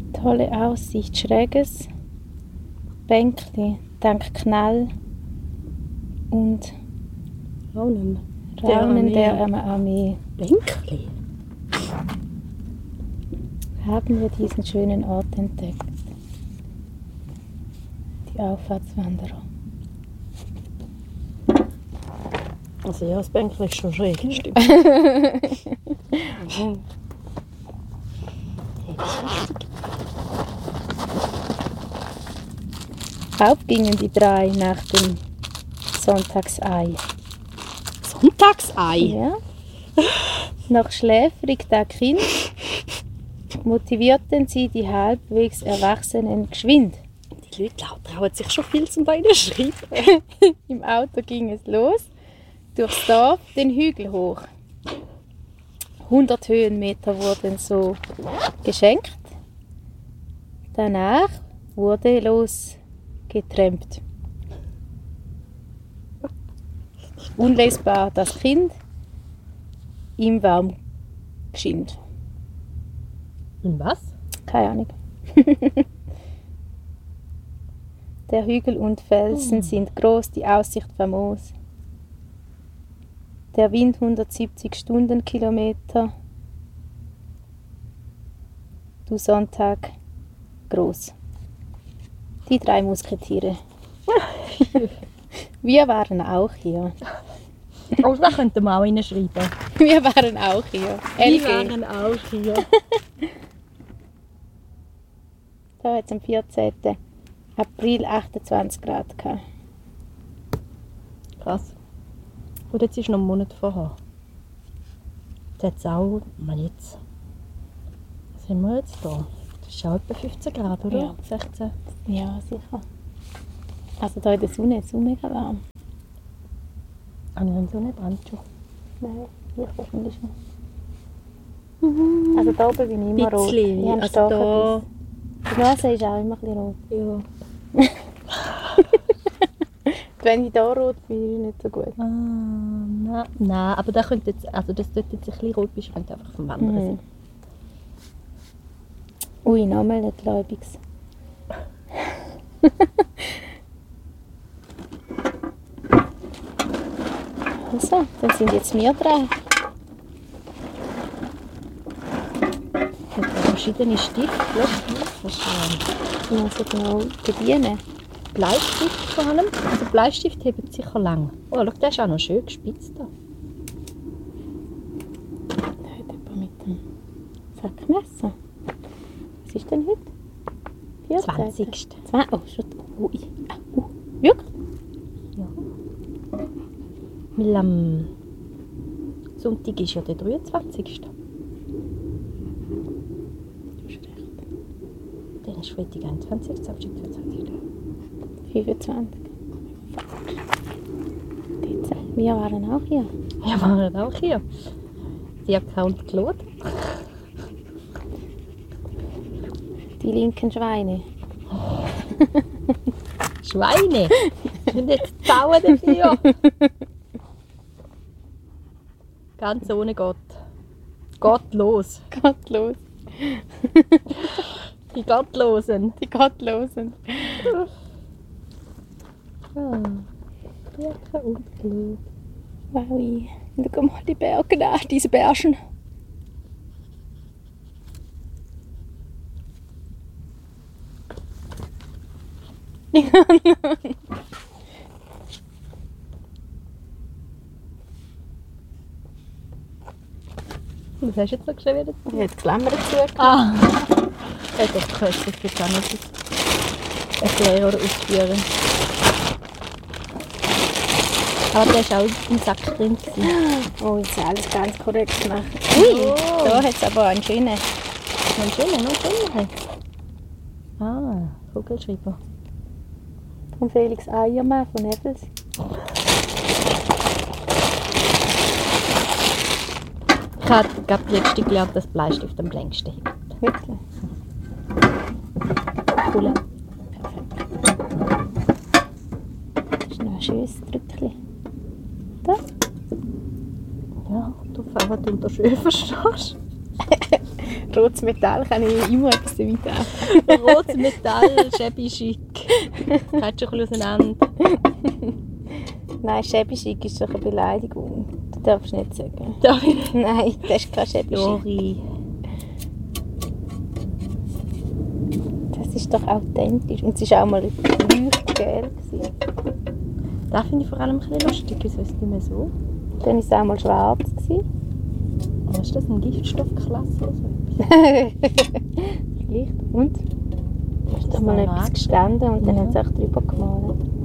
Tolle Aussicht, schräges Bänkli, dank Knall und Raunen. Raunen der Armee. Bänkli? Haben wir diesen schönen Ort entdeckt. Die Auffahrtswanderer. Also ja, das Bänkli ist schon schräg, stimmt. Auf gingen die drei nach dem Sonntagsei. Sonntagsei? Ja. Noch schläfrig da Kind, motivierten sie die halbwegs Erwachsenen geschwind. Die Leute trauen sich schon viel zum Beinen schreiben. Im Auto ging es los, durchs Dorf den Hügel hoch. 100 Höhenmeter wurden so geschenkt. Danach wurde losgetrampt. Unlesbar das Kind im Baum geschient. Und was? Keine Ahnung. Der Hügel und Felsen sind groß, die Aussicht famos. Der Wind 170 Stundenkilometer. Du Sonntag groß. Die drei Musketiere. Wir waren auch hier. Oh, da könnten wir auch reinschreiben. Wir waren auch hier. Wir LG. waren auch hier. Da hat es am 14. April 28 Grad gehabt. Krass. Und jetzt ist noch ein Monat vorher. Jetzt hat es auch, was sind wir jetzt da? Das ist auch etwa 15 Grad, oder? Ja. 16. Ja, sicher. Also da in der Sonne ist es auch mega warm. Habe ich eine Sonnenbrandschule? Nein, hier hoffentlich schon. Also da oben bin ich immer rot. Bisschen, Ich habe also starken da- Biss. Die Nase ist auch immer ein bisschen rot. Ja. Wenn ich da rot bin, ist es nicht so gut. Nein, aber da könnte jetzt, also das tut jetzt ein bisschen rot bist, könnte einfach vom Wandern sein. Ui, nochmal nicht Gläubiges. Also, dann sind jetzt wir dran. Und verschiedene Stifte, das ist Also genau bedienen. Bleistift vor allem. Also Bleistift hebt sicher lang. Oh, schau, der ist auch noch schön gespitzt da. Da hat jemand mit dem Sackmesser. Was ist denn heute? 14. 20. Oh, schon. Ui. Wirklich? Ja. Weil am Sonntag ist ja der 23. Du hast recht. Dann ist Freitag 21. Samstag 22. 25. Wir waren auch hier. Wir waren auch hier. Die Account Claude. Die linken Schweine. Schweine! Und jetzt zauen dafür. Ganz ohne Gott. Gottlos. Gottlos. Die Gottlosen. Die Gottlosen. Birke und Claude. Wow. Schau mal die Berge an, diese Bärchen. Was hast du jetzt noch geschrieben? Ich habe die Klammer dazu. Ah! Ja, das könnte ich jetzt auch noch erklären oder ausführen. Aber der war auch im Sack drin. Oh, jetzt ist alles ganz korrekt gemacht. Ui, Oh. da hat es aber einen schönen. Ein schöner, noch schöner. Ah, Kugelschreiber. Von Felix Eiermann von Evels. Ich habe letztens gelernt, dass Bleistift am längsten hebt. Wirklich? Cool. Das ist noch ein schönes Drückchen. Da? Ja, du fährst unter schön verstehst. Rotes Metall kann ich immer etwas damit anfangen. Rotes Metall, shabby chic. Geht schon ein bisschen auseinander. Nein, shabby chic ist doch eine Beleidigung. Das darfst du nicht sagen. Darf ich nicht? Nein, das ist kein shabby chic. Sorry. Das ist doch authentisch. Und es war auch mal leuchtgel. Das finde ich vor allem ein bisschen lustig. Wieso ist es nicht mehr so? Dann war es auch mal schwarz. Was ist das? Eine Giftstoffklasse oder so? Vielleicht. Und? Ist Da das ist mal noch etwas angeschrieben? gestanden und dann Ja. haben sie auch drüber gemalt.